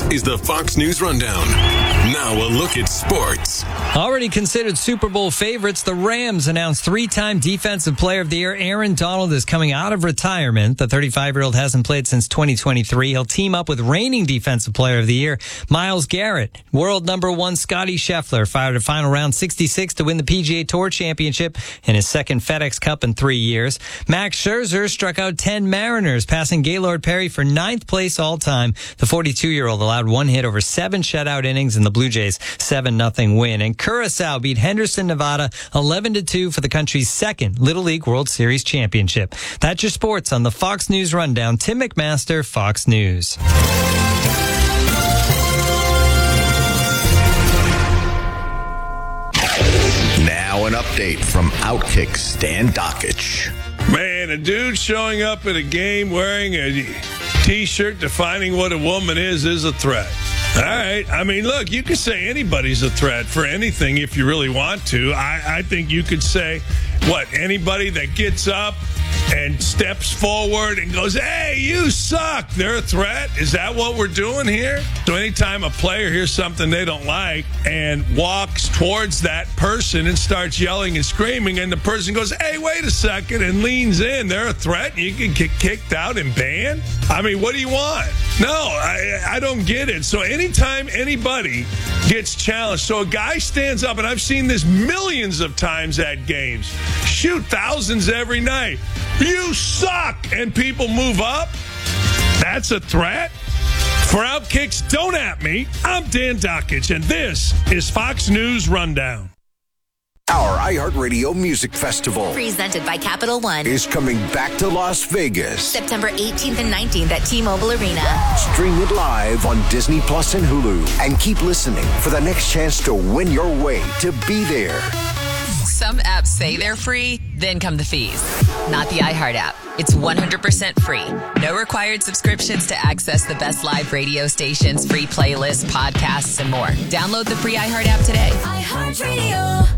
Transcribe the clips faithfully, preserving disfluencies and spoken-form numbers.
is the Fox News Rundown. Now a look at sports. Already considered Super Bowl favorites, the Rams announced three-time Defensive Player of the Year Aaron Donald is coming out of retirement. The thirty-five-year-old hasn't played since twenty twenty-three. He'll team up with reigning Defensive Player of the Year Myles Garrett. World number one Scotty Scheffler fired a final round sixty-six to win the P G A Tour Championship in his second FedEx Cup in three years. Max Scherzer struck out ten Mariners, passing Gaylord Perry for ninth place all-time. The forty-two-year-old allowed one hit over seven shutout innings in the Blue Jays' seven nothing win. And Curacao beat Henderson, Nevada eleven to two for the country's second Little League World Series championship. That's your sports on the Fox News Rundown. Tim McMaster, Fox News. Now an update from Outkick Stan Dockich. Man, a dude showing up at a game wearing a T-shirt defining what a woman is is a threat. All right. I mean, look, you could say anybody's a threat for anything if you really want to. I, I think you could say, what, anybody that gets up and steps forward and goes, hey, you suck, they're a threat? Is that what we're doing here? So anytime a player hears something they don't like and walks towards that person and starts yelling and screaming, and the person goes, hey, wait a second, and leans in, they're a threat? You can get kicked out and banned? I mean, what do you want? No, I, I don't get it. So anytime anybody gets challenged, so a guy stands up, and I've seen this millions of times at games, shoot, thousands every night. You suck, and people move up. That's a threat. For Outkicks, don't at me. I'm Dan Dockich, and this is Fox News Rundown. Our iHeartRadio Music Festival, presented by Capital One, is coming back to Las Vegas. September eighteenth and nineteenth at T-Mobile Arena. Stream it live on Disney Plus and Hulu. And keep listening for the next chance to win your way to be there. Some apps say they're free, then come the fees. Not the iHeart app. It's one hundred percent free. No required subscriptions to access the best live radio stations, free playlists, podcasts, and more. Download the free iHeart app today. iHeartRadio.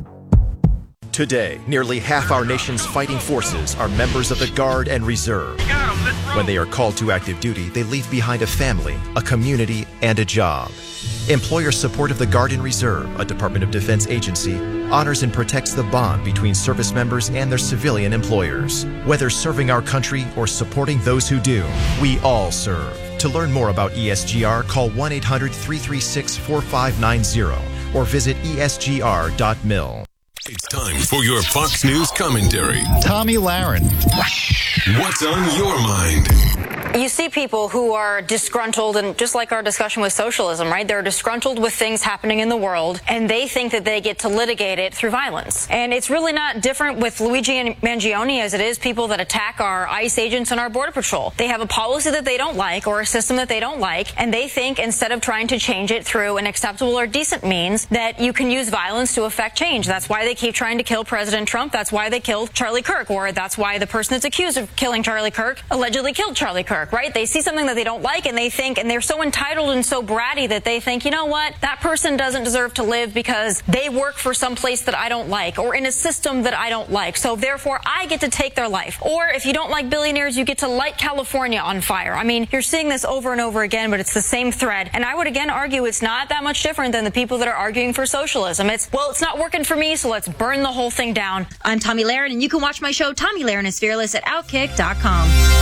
Today, nearly half our nation's fighting forces are members of the Guard and Reserve. When they are called to active duty, they leave behind a family, a community, and a job. Employer support of the Guard and Reserve, a Department of Defense agency, honors and protects the bond between service members and their civilian employers. Whether serving our country or supporting those who do, we all serve. To learn more about E S G R, call one eight hundred three three six four five nine zero or visit E S G R dot mil. It's time for your Fox News commentary. Tomi Lahren. What's on your mind? You see people who are disgruntled, and just like our discussion with socialism, right? They're disgruntled with things happening in the world, and they think that they get to litigate it through violence. And it's really not different with Luigi Mangione as it is people that attack our ICE agents and our Border Patrol. They have a policy that they don't like or a system that they don't like, and they think instead of trying to change it through an acceptable or decent means, that you can use violence to affect change. That's why they keep trying to kill President Trump. That's why they killed Charlie Kirk, or that's why the person that's accused of killing Charlie Kirk allegedly killed Charlie Kirk. Right? They see something that they don't like, and they think, and they're so entitled and so bratty that they think, you know what, that person doesn't deserve to live because they work for some place that I don't like or in a system that I don't like. So therefore, I get to take their life. Or if you don't like billionaires, you get to light California on fire. I mean, you're seeing this over and over again, but it's the same thread. And I would again argue it's not that much different than the people that are arguing for socialism. It's, well, it's not working for me, so let's burn the whole thing down. I'm Tomi Lahren, and you can watch my show, Tomi Lahren is Fearless, at Outkick dot com.